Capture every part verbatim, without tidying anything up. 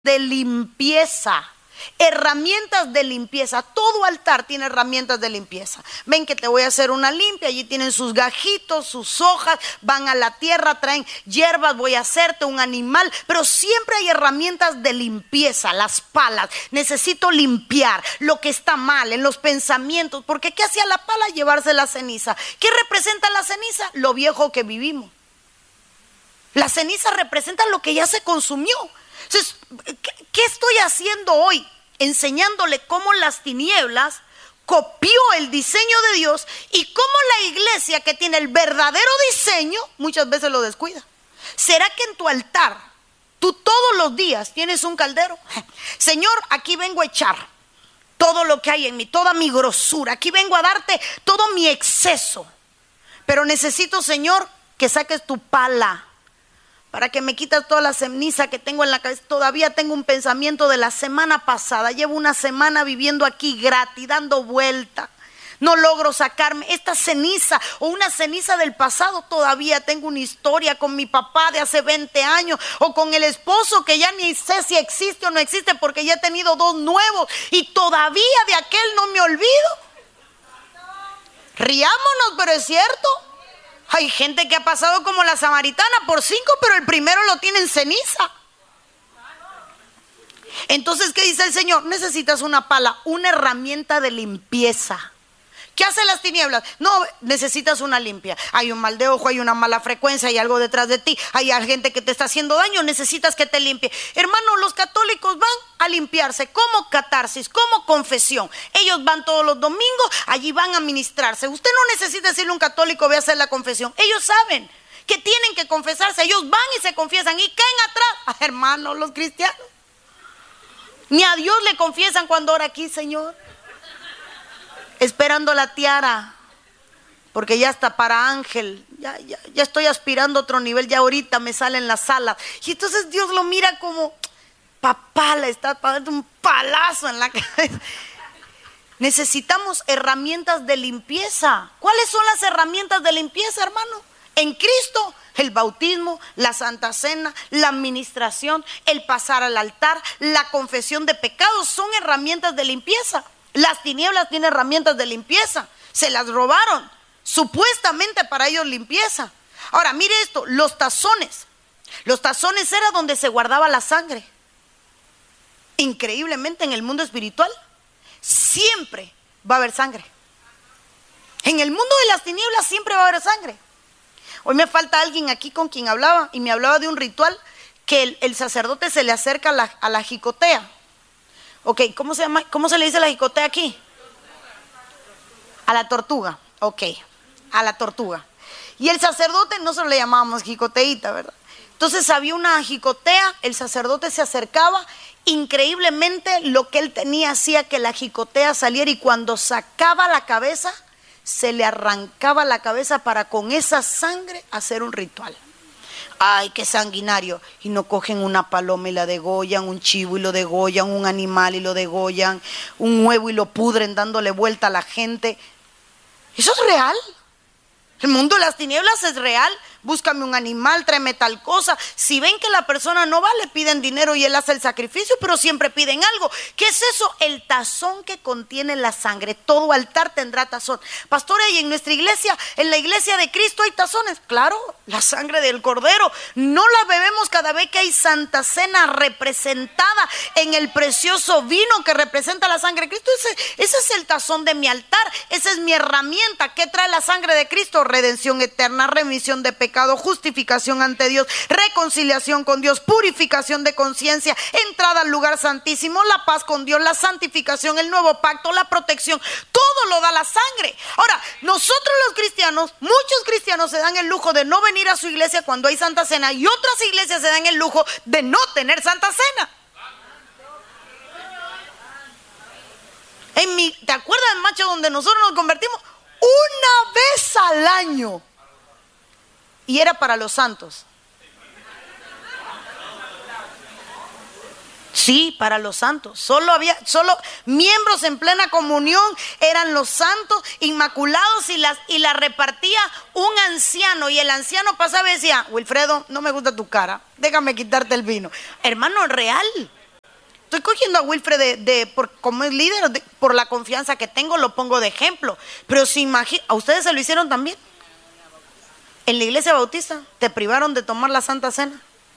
de limpieza. Herramientas de limpieza. Todo altar tiene herramientas de limpieza. Ven que te voy a hacer una limpia. Allí tienen sus gajitos, sus hojas. Van a la tierra, traen hierbas. Voy a hacerte un animal. Pero siempre hay herramientas de limpieza. Las palas. Necesito limpiar lo que está mal en los pensamientos. Porque ¿qué hacía la pala? Llevarse la ceniza. ¿Qué representa la ceniza? Lo viejo que vivimos. La ceniza representa lo que ya se consumió. Entonces, ¿qué, ¿qué estoy haciendo hoy? Enseñándole cómo las tinieblas copió el diseño de Dios y cómo la iglesia que tiene el verdadero diseño muchas veces lo descuida. ¿Será que en tu altar tú todos los días tienes un caldero? Señor, aquí vengo a echar todo lo que hay en mí, toda mi grosura. Aquí vengo a darte todo mi exceso. Pero necesito, Señor, que saques tu pala para que me quitas toda la ceniza que tengo en la cabeza. Todavía tengo un pensamiento de la semana pasada. Llevo una semana viviendo aquí gratis, dando vuelta. No logro sacarme esta ceniza o una ceniza del pasado. Todavía tengo una historia con mi papá de hace veinte años o con el esposo que ya ni sé si existe o no existe porque ya he tenido dos nuevos y todavía de aquel no me olvido. Riámonos, pero es cierto. Hay gente que ha pasado como la samaritana por cinco, pero el primero lo tiene en ceniza. Entonces, ¿qué dice el Señor? Necesitas una pala, una herramienta de limpieza. ¿Qué hacen las tinieblas? No, necesitas una limpia. Hay un mal de ojo, hay una mala frecuencia, hay algo detrás de ti, hay gente que te está haciendo daño, necesitas que te limpie. Hermano, los católicos van a limpiarse como catarsis, como confesión. Ellos van todos los domingos, allí van a ministrarse. Usted no necesita decirle a un católico, ve a hacer la confesión. Ellos saben que tienen que confesarse, ellos van y se confiesan y caen atrás. Ah, hermano, los cristianos ni a Dios le confiesan cuando ora aquí, Señor. Esperando la tiara, porque ya está para ángel, ya, ya, ya estoy aspirando a otro nivel, ya ahorita me sale en la sala. Y entonces Dios lo mira como, papá, le está dando un palazo en la cabeza. Necesitamos herramientas de limpieza. ¿Cuáles son las herramientas de limpieza, hermano? En Cristo, el bautismo, la Santa Cena, la administración, el pasar al altar, la confesión de pecados, son herramientas de limpieza. Las tinieblas tienen herramientas de limpieza. Se las robaron, supuestamente para ellos limpieza. Ahora, mire esto, los tazones. Los tazones era donde se guardaba la sangre. Increíblemente en el mundo espiritual siempre va a haber sangre. En el mundo de las tinieblas siempre va a haber sangre. Hoy me falta alguien aquí con quien hablaba y me hablaba de un ritual que el, el sacerdote se le acerca a la, a la jicotea. Ok, ¿cómo se llama? ¿Cómo se le dice la jicotea aquí? A la tortuga. Ok, a la tortuga. Y el sacerdote, nosotros le llamábamos jicoteíta, ¿verdad? Entonces había una jicotea, el sacerdote se acercaba, increíblemente lo que él tenía hacía que la jicotea saliera y cuando sacaba la cabeza, se le arrancaba la cabeza para con esa sangre hacer un ritual. Ay, qué sanguinario. Y no cogen una paloma y la degollan, un chivo y lo degollan, un animal y lo degollan, un huevo y lo pudren dándole vuelta a la gente. ¿Eso es real? El mundo de las tinieblas es real. Búscame un animal, tráeme tal cosa. Si ven que la persona no va, le piden dinero y él hace el sacrificio, pero siempre piden algo. ¿Qué es eso? El tazón que contiene la sangre. Todo altar tendrá tazón. Pastora, ¿y en nuestra iglesia, en la iglesia de Cristo hay tazones? Claro, la sangre del Cordero. No la bebemos cada vez que hay Santa Cena representada en el precioso vino que representa la sangre de Cristo. Ese, ese es el tazón de mi altar. Esa es mi herramienta. ¿Qué trae la sangre de Cristo? Redención eterna, remisión de pecados, justificación ante Dios, reconciliación con Dios, purificación de conciencia, entrada al lugar santísimo, la paz con Dios, la santificación, el nuevo pacto, la protección. Todo lo da la sangre. Ahora, nosotros los cristianos, muchos cristianos se dan el lujo de no venir a su iglesia cuando hay Santa Cena y otras iglesias se dan el lujo de no tener Santa Cena. En mi, ¿te acuerdas, macho, donde nosotros nos convertimos? Una vez al año. Y era para los santos. Sí, para los santos. Solo había, solo miembros en plena comunión eran los santos inmaculados y las y la repartía un anciano. Y el anciano pasaba y decía: Wilfredo, no me gusta tu cara, déjame quitarte el vino. Hermano, real. estoy cogiendo a Wilfred de, de por, como es líder, de, por la confianza que tengo, lo pongo de ejemplo. Pero si imagina, ¿a ustedes se lo hicieron también? En la iglesia bautista, ¿te privaron de tomar la Santa Cena?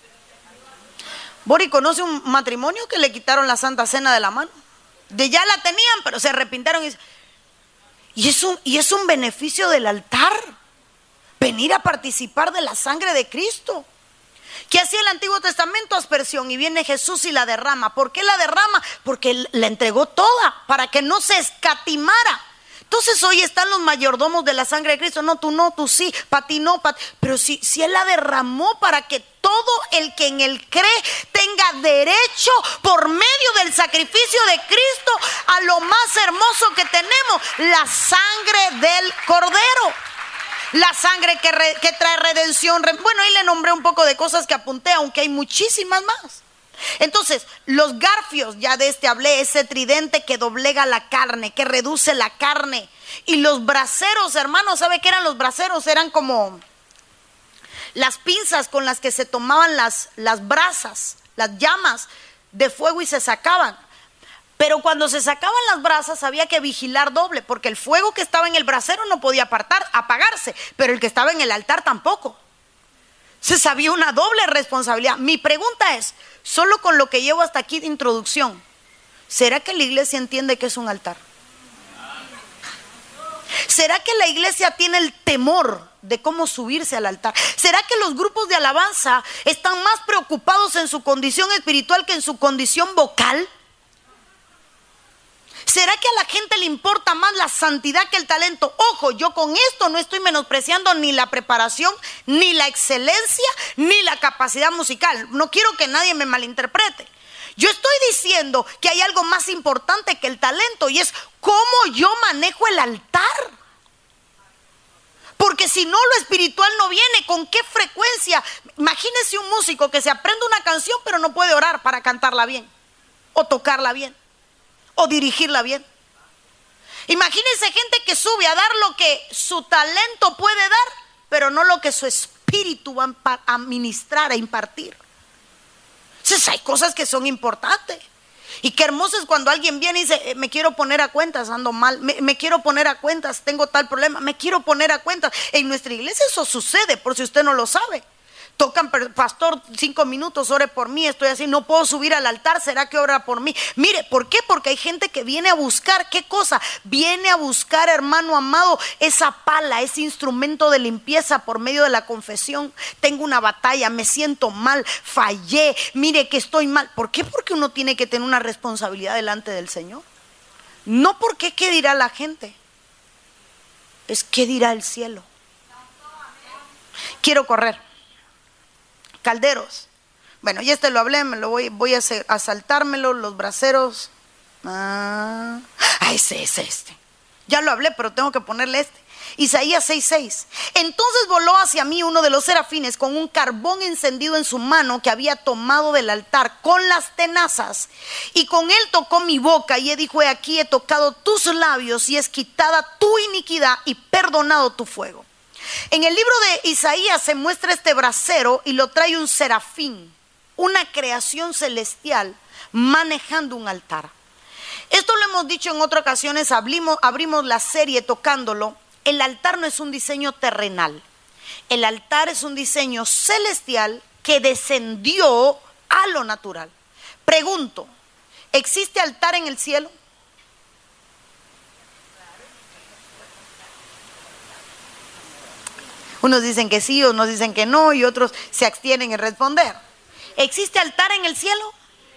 Bori conoce un matrimonio que le quitaron la Santa Cena de la mano. De ya la tenían, pero se arrepintieron. Y, y, es un, y es un beneficio del altar, venir a participar de la sangre de Cristo. ¿Qué hacía el Antiguo Testamento? Aspersión, y viene Jesús y la derrama. ¿Por qué la derrama? Porque Él la entregó toda, para que no se escatimara. Entonces hoy están los mayordomos de la sangre de Cristo. No, tú no, tú sí, para ti no, pa... pero si, si Él la derramó para que todo el que en Él cree tenga derecho por medio del sacrificio de Cristo a lo más hermoso que tenemos, la sangre del Cordero. La sangre que, re, que trae redención. Bueno, ahí le nombré un poco de cosas que apunté, aunque hay muchísimas más. Entonces, los garfios, ya de este hablé, ese tridente que doblega la carne, que reduce la carne. Y los braseros, hermanos, ¿sabe qué eran los braseros? Eran como las pinzas con las que se tomaban las, las brasas, las llamas de fuego y se sacaban. Pero cuando se sacaban las brasas había que vigilar doble, porque el fuego que estaba en el brasero no podía apartar, apagarse, pero el que estaba en el altar tampoco. Se sabía una doble responsabilidad. Mi pregunta es, solo con lo que llevo hasta aquí de introducción, ¿será que la iglesia entiende que es un altar? ¿Será que la iglesia tiene el temor de cómo subirse al altar? ¿Será que los grupos de alabanza están más preocupados en su condición espiritual que en su condición vocal? ¿Será que a la gente le importa más la santidad que el talento? Ojo, yo con esto no estoy menospreciando ni la preparación, ni la excelencia, ni la capacidad musical. No quiero que nadie me malinterprete. Yo estoy diciendo que hay algo más importante que el talento, y es cómo yo manejo el altar. Porque si no, lo espiritual no viene. ¿Con qué frecuencia? Imagínese un músico que se aprende una canción pero no puede orar para cantarla bien, o tocarla bien, o dirigirla bien. Imagínense gente que sube a dar lo que su talento puede dar, pero no lo que su espíritu va a ministrar, a impartir. Entonces hay cosas que son importantes. Y qué hermoso es cuando alguien viene y dice, me quiero poner a cuentas, ando mal, me, me quiero poner a cuentas, tengo tal problema, me quiero poner a cuentas. En nuestra iglesia eso sucede, por si usted no lo sabe. Tocan, pastor, cinco minutos, ore por mí, estoy así, no puedo subir al altar, ¿será que ora por mí? Mire, ¿por qué? Porque hay gente que viene a buscar, ¿qué cosa? Viene a buscar, hermano amado, esa pala, ese instrumento de limpieza por medio de la confesión. Tengo una batalla, me siento mal, fallé, mire que estoy mal. ¿Por qué? Porque uno tiene que tener una responsabilidad delante del Señor. No porque qué dirá la gente, es qué dirá el cielo. Quiero correr. Calderos. Bueno, ya este lo hablé, me lo voy, voy a, hacer, a saltármelo, los braseros. Ah, ah, ese es este. Ya lo hablé, pero tengo que ponerle este. Isaías seis seis. Entonces voló hacia mí uno de los serafines con un carbón encendido en su mano que había tomado del altar con las tenazas, y con él tocó mi boca, y él dijo: he aquí, he tocado tus labios, y es quitada tu iniquidad y perdonado tu fuego. En el libro de Isaías se muestra este brasero y lo trae un serafín, una creación celestial manejando un altar. Esto lo hemos dicho en otras ocasiones, abrimos, abrimos la serie tocándolo. El altar no es un diseño terrenal, el altar es un diseño celestial que descendió a lo natural. Pregunto, ¿existe altar en el cielo? Unos dicen que sí, unos dicen que no, y otros se abstienen en responder. ¿Existe altar en el cielo?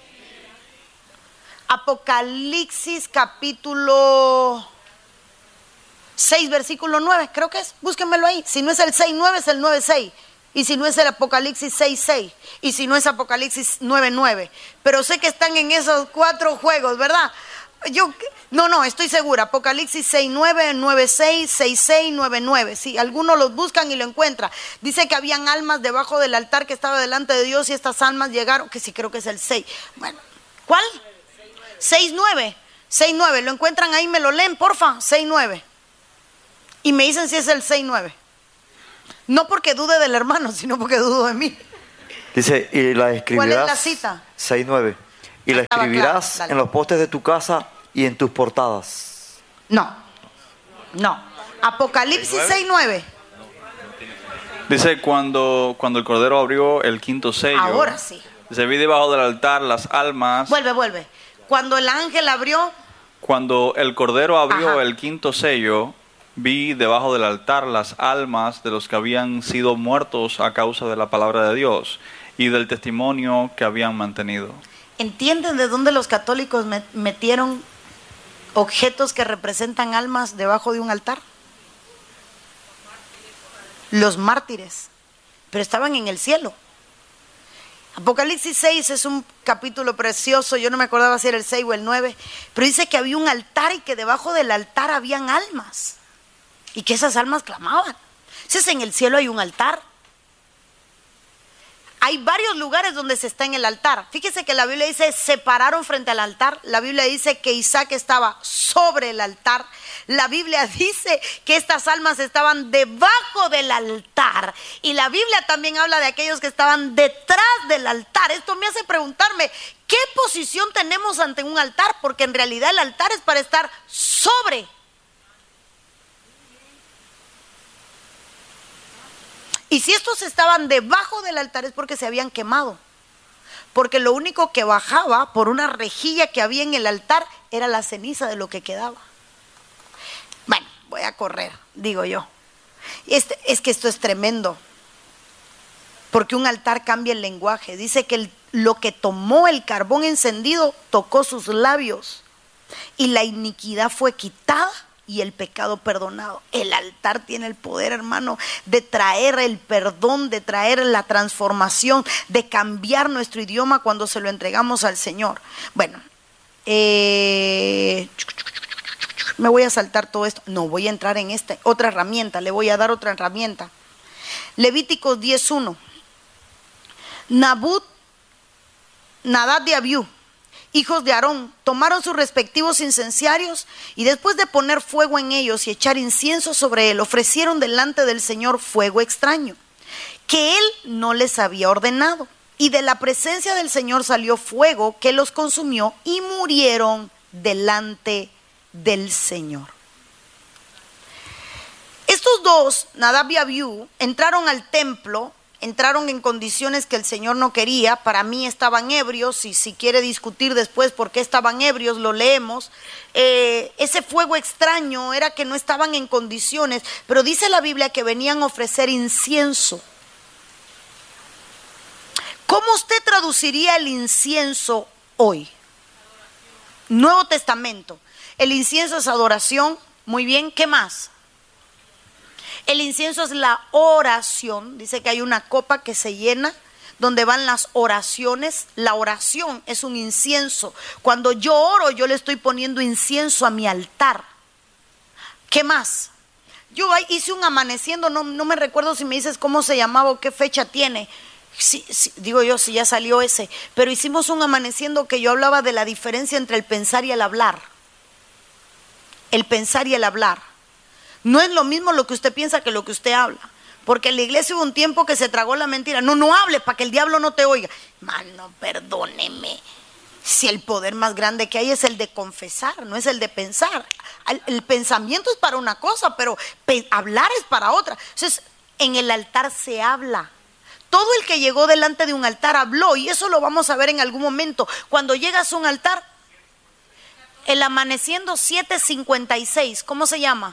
Apocalipsis capítulo seis, versículo nueve, creo que es, búsquenmelo ahí. Si no es el seis nueve, es el nueve seis. Y si no es el Apocalipsis seis seis. Y si no es Apocalipsis nueve nueve. Pero sé que están en esos cuatro juegos, ¿verdad? Yo, no, no, estoy segura. Apocalipsis seis nueve, nueve seis, seis seis, nueve nueve. Si algunos los buscan y lo encuentran. Dice que habían almas debajo del altar que estaba delante de Dios, y estas almas llegaron, que sí creo que es el seis. Bueno, ¿cuál? seis nueve. seis nueve, lo encuentran ahí, me lo leen, porfa. seis nueve. Y me dicen si es el seis nueve. No porque dude del hermano, sino porque dudo de mí. Dice, y la escribirás. ¿Cuál es la cita? seis nueve. Y la Estaba escribirás claro, dale. en los postes de tu casa y en tus portadas. No, no. Apocalipsis seis nueve. Dice, cuando, cuando el Cordero abrió el quinto sello, Ahora sí. se vi debajo del altar las almas. Vuelve, vuelve. Cuando el ángel abrió, Cuando el Cordero abrió Ajá. el quinto sello, vi debajo del altar las almas de los que habían sido muertos a causa de la palabra de Dios y del testimonio que habían mantenido. ¿entienden de dónde los católicos met- metieron objetos que representan almas debajo de un altar? Los mártires, pero estaban en el cielo. Apocalipsis seis es un capítulo precioso, yo no me acordaba si era el seis o el nueve, pero dice que había un altar y que debajo del altar habían almas y que esas almas clamaban. Entonces en el cielo hay un altar. Hay varios lugares donde se está en el altar. Fíjese que la Biblia dice, se pararon frente al altar. La Biblia dice que Isaac estaba sobre el altar. La Biblia dice que estas almas estaban debajo del altar. Y la Biblia también habla de aquellos que estaban detrás del altar. Esto me hace preguntarme, ¿qué posición tenemos ante un altar? Porque en realidad el altar es para estar sobre. Y si estos estaban debajo del altar es porque se habían quemado. Porque lo único que bajaba por una rejilla que había en el altar era la ceniza de lo que quedaba. Bueno, voy a correr, digo yo. Este, es que esto es tremendo. Porque un altar cambia el lenguaje. Dice que el, lo que tomó el carbón encendido tocó sus labios. Y la iniquidad fue quitada y el pecado perdonado. El altar tiene el poder, hermano, de traer el perdón, de traer la transformación, de cambiar nuestro idioma cuando se lo entregamos al Señor. Bueno, eh, me voy a saltar todo esto. No, voy a entrar en esta otra herramienta, le voy a dar otra herramienta. Levíticos diez uno. Nabut, Nadab de Abiú, hijos de Aarón, tomaron sus respectivos incenciarios y después de poner fuego en ellos y echar incienso sobre él, ofrecieron delante del Señor fuego extraño, que él no les había ordenado. Y de la presencia del Señor salió fuego que los consumió y murieron delante del Señor. Estos dos, Nadab y Abiú, entraron al templo. Entraron en condiciones que el Señor no quería. Para mí estaban ebrios, y si quiere discutir después por qué estaban ebrios, lo leemos. Eh, ese fuego extraño era que no estaban en condiciones, pero dice la Biblia que venían a ofrecer incienso. ¿Cómo usted traduciría el incienso hoy? Nuevo Testamento. El incienso es adoración, muy bien, ¿qué más? El incienso es la oración. Dice que hay una copa que se llena donde van las oraciones. La oración es un incienso. Cuando yo oro, yo le estoy poniendo incienso a mi altar. ¿Qué más? Yo hice un amaneciendo, no, no me recuerdo si me dices cómo se llamaba o qué fecha tiene. Sí, sí, digo yo, si ya salió ese. Pero hicimos un amaneciendo que yo hablaba de la diferencia entre el pensar y el hablar. El pensar y el hablar. No es lo mismo lo que usted piensa que lo que usted habla. Porque en la iglesia hubo un tiempo que se tragó la mentira. No, no hable para que el diablo no te oiga. Mano, perdóneme. Si el poder más grande que hay es el de confesar, no es el de pensar. El, el pensamiento es para una cosa, pero pe- hablar es para otra. Entonces, en el altar se habla. Todo el que llegó delante de un altar habló, y eso lo vamos a ver en algún momento. Cuando llegas a un altar, el amaneciendo siete cincuenta y seis, ¿cómo se llama?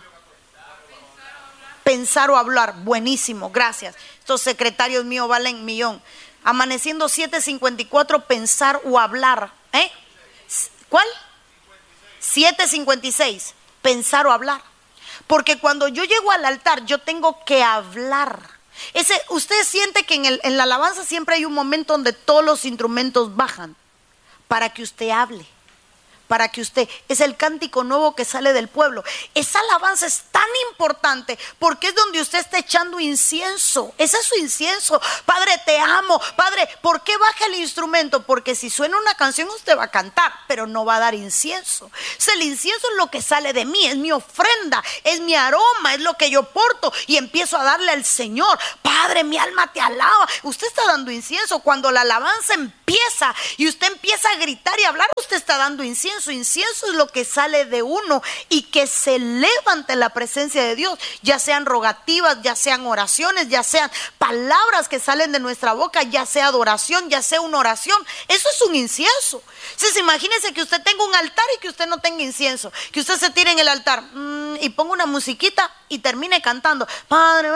Pensar o hablar. Buenísimo, gracias. Estos secretarios míos valen millón. Amaneciendo siete cincuenta y cuatro, pensar o hablar. ¿Eh? ¿Cuál? siete cincuenta y seis, pensar o hablar. Porque cuando yo llego al altar, yo tengo que hablar. Ese, usted siente que en, el, en la alabanza siempre hay un momento donde todos los instrumentos bajan para que usted hable, para que usted, es el cántico nuevo que sale del pueblo. Esa alabanza es tan importante porque es donde usted está echando incienso. Ese es su incienso. Padre, te amo. Padre, ¿por qué baja el instrumento? Porque si suena una canción usted va a cantar, pero no va a dar incienso. O sea, el incienso es lo que sale de mí, es mi ofrenda, es mi aroma, es lo que yo porto y empiezo a darle al Señor. Padre, mi alma te alaba. Usted está dando incienso. Cuando la alabanza empieza y usted empieza a gritar y hablar, usted está dando incienso. Incienso es lo que sale de uno y que se eleva ante la presencia de Dios, ya sean rogativas, ya sean oraciones, ya sean palabras que salen de nuestra boca, ya sea adoración, ya sea una oración. Eso es un incienso. Entonces imagínese que usted tenga un altar y que usted no tenga incienso, que usted se tire en el altar mmm, y ponga una musiquita y termine cantando. Padre,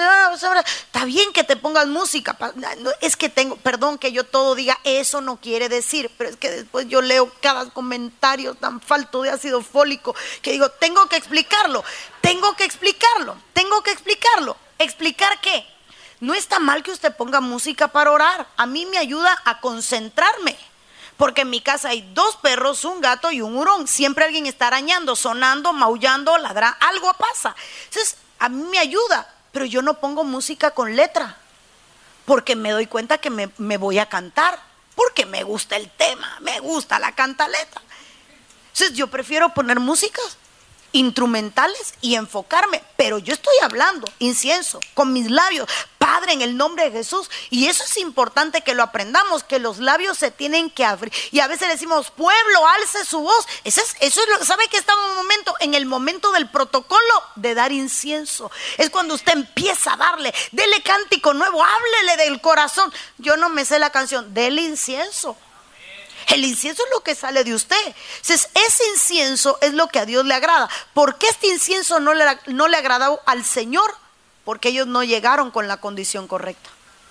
está bien que te pongas música, es que tengo, perdón que yo todo diga eso, no quiere decir, pero es que después yo leo cada comentario tan falto de ácido fólico que digo, tengo que explicarlo, tengo que explicarlo, tengo que explicarlo. ¿Explicar qué? No está mal que usted ponga música para orar. A mí me ayuda a concentrarme. Porque en mi casa hay dos perros, un gato y un hurón. Siempre alguien está arañando, sonando, maullando, ladrando, algo pasa. Entonces, a mí me ayuda, pero yo no pongo música con letra. Porque me doy cuenta que me, me voy a cantar. Porque me gusta el tema, me gusta la cantaleta. Entonces, yo prefiero poner músicas instrumentales y enfocarme, pero yo estoy hablando incienso con mis labios, Padre, en el nombre de Jesús. Y eso es importante que lo aprendamos, que los labios se tienen que abrir. Y a veces decimos, pueblo, alce su voz. Eso es, eso es lo que sabe que estamos en un momento, en el momento del protocolo de dar incienso. Es cuando usted empieza a darle, dele cántico nuevo, háblele del corazón. Yo no me sé la canción, dele incienso. El incienso es lo que sale de usted. Entonces, ese incienso es lo que a Dios le agrada. ¿Por qué este incienso no le, no le agradó al Señor? Porque ellos no llegaron con la condición correcta.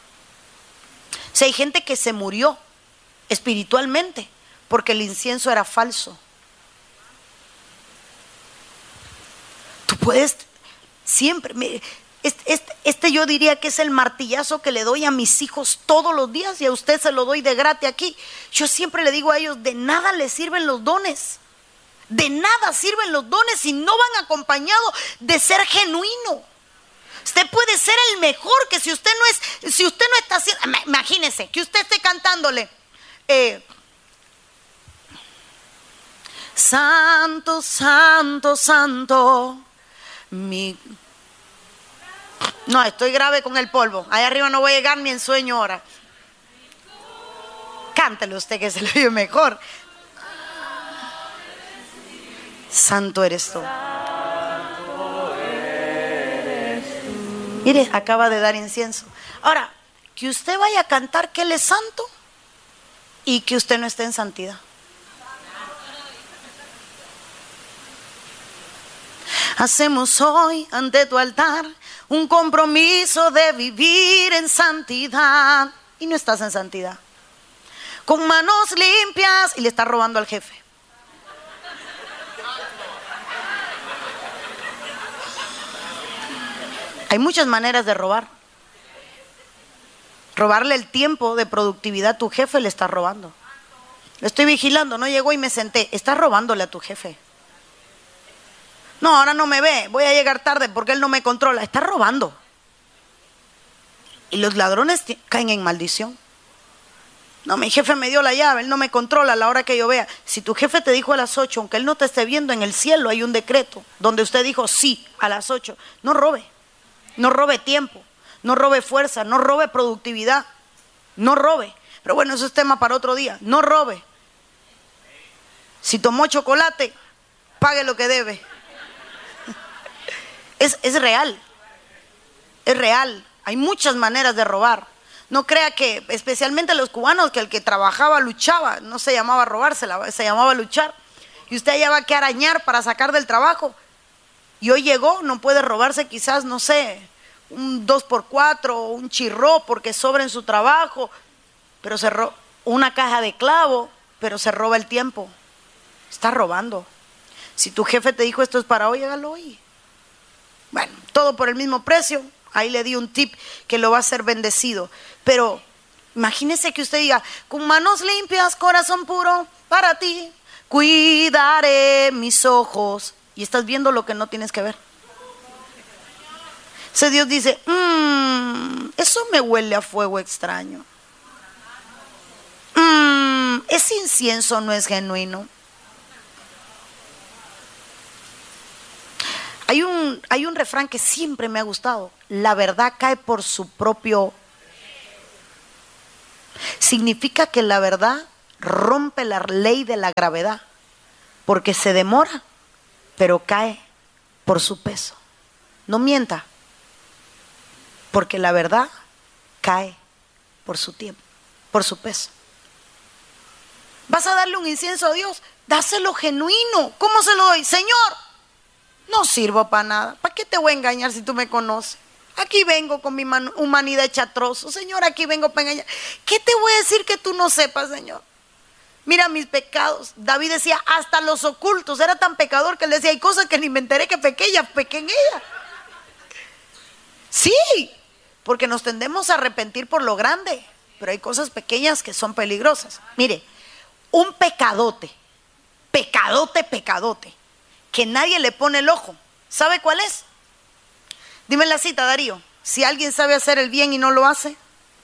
O sea, hay gente que se murió espiritualmente porque el incienso era falso. Tú puedes siempre... Mire, Este, este, este yo diría que es el martillazo que le doy a mis hijos todos los días y a usted se lo doy de gratis aquí. Yo siempre le digo a ellos, de nada les sirven los dones. De nada sirven los dones si no van acompañados de ser genuino. Usted puede ser el mejor, que si usted no es, si usted no está haciendo, imagínese que usted esté cantándole eh, Santo, Santo, Santo, mi... No, estoy grave con el polvo. Allá arriba no voy a llegar ni en sueño ahora. Cántelo usted que se lo oye mejor. Santo eres tú. Mire, acaba de dar incienso. Ahora, que usted vaya a cantar que Él es santo y que usted no esté en santidad. Hacemos hoy ante tu altar un compromiso de vivir en santidad. Y no estás en santidad. Con manos limpias y le estás robando al jefe. Hay muchas maneras de robar. Robarle el tiempo de productividad a tu jefe, le estás robando. Lo estoy vigilando, no llegó y me senté. Estás robándole a tu jefe. No, ahora no me ve, voy a llegar tarde porque él no me controla. Está robando. Y los ladrones caen en maldición. No, mi jefe me dio la llave, él no me controla a la hora que yo vea. Si tu jefe te dijo a las ocho, aunque él no te esté viendo, en el cielo hay un decreto donde usted dijo sí a las ocho. No robe, no robe tiempo, no robe fuerza, no robe productividad, no robe. Pero bueno, eso es tema para otro día. No robe. Si tomó chocolate, pague lo que debe. Es, es real, es real. Hay muchas maneras de robar. No crea que, especialmente los cubanos, que el que trabajaba luchaba. No se llamaba robársela, se llamaba luchar. Y usted allá va que arañar para sacar del trabajo. Y hoy llegó, no puede robarse quizás, no sé, un dos por cuatro, un chirró porque sobra en su trabajo, pero se roba una caja de clavo, pero se roba el tiempo. Está robando. Si tu jefe te dijo esto es para hoy, hágalo hoy. Bueno, todo por el mismo precio. Ahí le di un tip que lo va a hacer bendecido. Pero imagínese que usted diga, con manos limpias, corazón puro, para ti, cuidaré mis ojos. Y estás viendo lo que no tienes que ver. Ese Dios dice, mmm, eso me huele a fuego extraño. Mmm, ese incienso no es genuino. Hay un, hay un refrán que siempre me ha gustado. La verdad cae por su propio. Significa que la verdad rompe la ley de la gravedad, porque se demora, pero cae por su peso. No mienta, porque la verdad cae por su tiempo, por su peso. ¿Vas a darle un incienso a Dios? Dáselo genuino. ¿Cómo se lo doy? Señor, no sirvo para nada. ¿Para qué te voy a engañar si tú me conoces? Aquí vengo con mi humanidad hecha trozos. Señor, aquí vengo para engañar. ¿Qué te voy a decir que tú no sepas, Señor? Mira mis pecados. David decía, hasta los ocultos. Era tan pecador que le decía, hay cosas que ni me enteré que pequé, ya pequé en ella. Sí, porque nos tendemos a arrepentir por lo grande, pero hay cosas pequeñas que son peligrosas. Mire, un pecadote, pecadote, pecadote, que nadie le pone el ojo. ¿Sabe cuál es? Dime la cita, Darío. Si alguien sabe hacer el bien y no lo hace,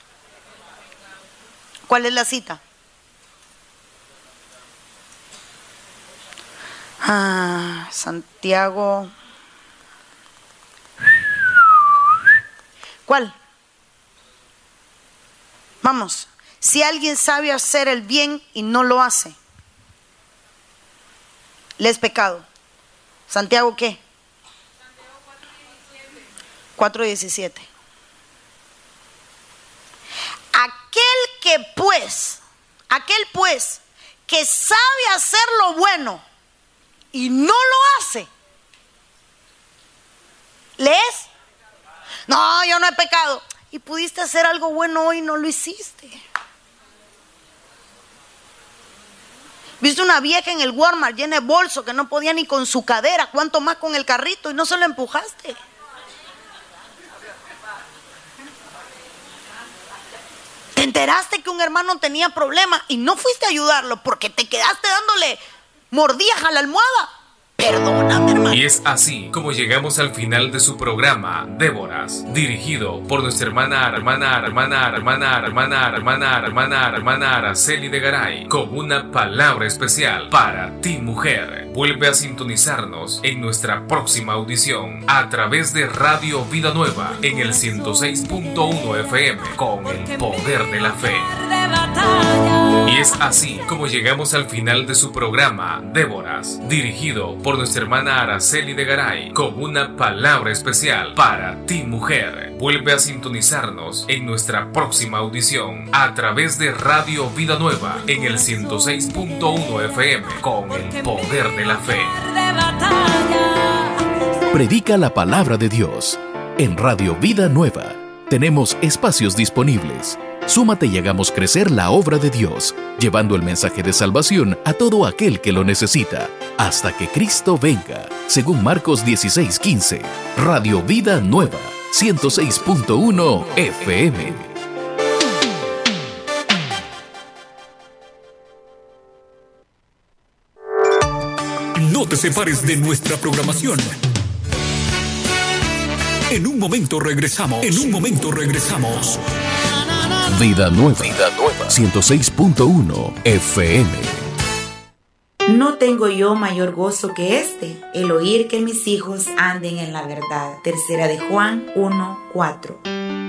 ¿cuál es la cita? Ah, Santiago. ¿Cuál? Vamos. Si alguien sabe hacer el bien y no lo hace, le es pecado. ¿Santiago qué? cuatro diecisiete. Aquel que pues, aquel pues, que sabe hacer lo bueno y no lo hace, ¿le es? No, yo no he pecado. Y pudiste hacer algo bueno hoy y no lo hiciste. Viste una vieja en el Walmart llena de bolso que no podía ni con su cadera, cuánto más con el carrito, y no se lo empujaste. Te enteraste que un hermano tenía problemas y no fuiste a ayudarlo porque te quedaste dándole mordidas a la almohada. Perdóname, hermano. Y es así como llegamos al final de su programa, Déboras, dirigido por nuestra hermana, hermana, hermana, hermana, hermana, hermana, hermana, hermana Araceli de Garay, con una palabra especial para ti, mujer. Vuelve a sintonizarnos en nuestra próxima audición a través de Radio Vida Nueva en el ciento seis punto uno F M con el poder de la fe. Y es así como llegamos al final de su programa, Déboras, dirigido por nuestra hermana Araceli de Garay, con una palabra especial para ti, mujer. Vuelve a sintonizarnos en nuestra próxima audición a través de Radio Vida Nueva en el ciento seis punto uno F M con el poder de la fe. Predica la palabra de Dios. En Radio Vida Nueva tenemos espacios disponibles. Súmate y hagamos crecer la obra de Dios, llevando el mensaje de salvación a todo aquel que lo necesita, hasta que Cristo venga, según Marcos dieciséis quince. Radio Vida Nueva, ciento seis punto uno F M. No te separes de nuestra programación. En un momento regresamos. En un momento regresamos. Vida Nueva, Vida Nueva, ciento seis punto uno F M. No tengo yo mayor gozo que este, el oír que mis hijos anden en la verdad. Tercera de Juan uno cuatro.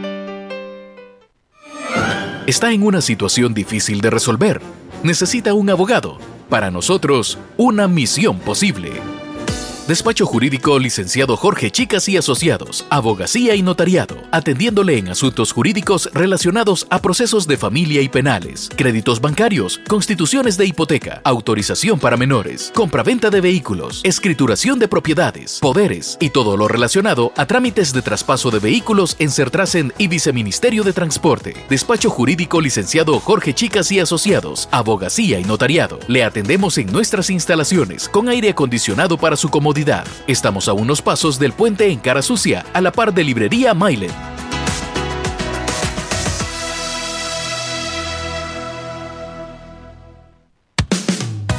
Está en una situación difícil de resolver. Necesita un abogado. Para nosotros, una misión posible. Despacho Jurídico Licenciado Jorge Chicas y Asociados, Abogacía y Notariado, atendiéndole en asuntos jurídicos relacionados a procesos de familia y penales, créditos bancarios, constituciones de hipoteca, autorización para menores, compraventa de vehículos, escrituración de propiedades, poderes y todo lo relacionado a trámites de traspaso de vehículos en Sertrasen y Viceministerio de Transporte. Despacho Jurídico Licenciado Jorge Chicas y Asociados, Abogacía y Notariado. Le atendemos en nuestras instalaciones con aire acondicionado para su comodidad. Estamos a unos pasos del puente en Cara Sucia, a la par de Librería Mailen.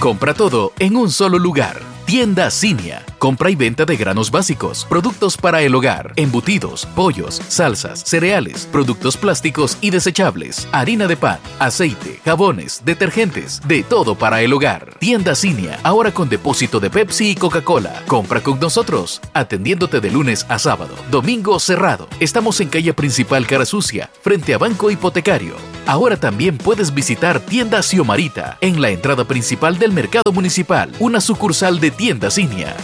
Compra todo en un solo lugar. Tienda Cinia. Compra y venta de granos básicos, productos para el hogar, embutidos, pollos, salsas, cereales, productos plásticos y desechables, harina de pan, aceite, jabones, detergentes, de todo para el hogar. Tienda Cinia, ahora con depósito de Pepsi y Coca-Cola. Compra con nosotros, atendiéndote de lunes a sábado. Domingo cerrado. Estamos en calle principal Cara Sucia, frente a Banco Hipotecario. Ahora también puedes visitar Tienda Xiomarita, en la entrada principal del Mercado Municipal, una sucursal de Tienda Cinia.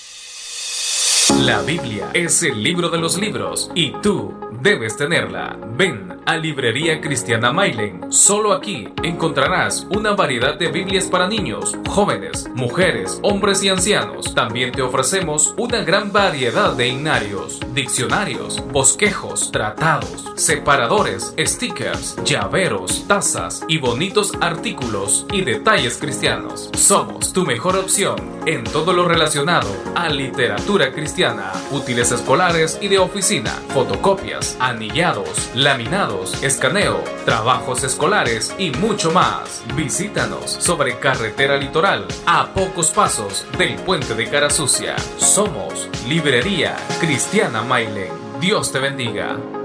La Biblia es el libro de los libros y tú debes tenerla. Ven a Librería Cristiana Mailen. Solo aquí encontrarás una variedad de Biblias para niños, jóvenes, mujeres, hombres y ancianos. También te ofrecemos una gran variedad de himnarios, diccionarios, bosquejos, tratados, separadores, stickers, llaveros, tazas y bonitos artículos y detalles cristianos. Somos tu mejor opción en todo lo relacionado a literatura cristiana, útiles escolares y de oficina, fotocopias, anillados, laminados, escaneo, trabajos escolares y mucho más. Visítanos sobre Carretera Litoral, a pocos pasos del puente de Cara Sucia. Somos Librería Cristiana Mailen. Dios te bendiga.